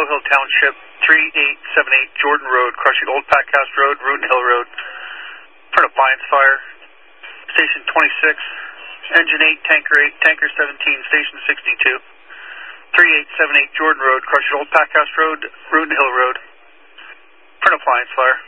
Hill Township, 3878 Jordan Road, crushing Old Pack House Road, Root and Hill Road. For an appliance fire. Station 26, engine 8, tanker 8, tanker 17, station 62. 3878 Jordan Road, crushing Old Pack House Road, Root and Hill Road. For an appliance fire.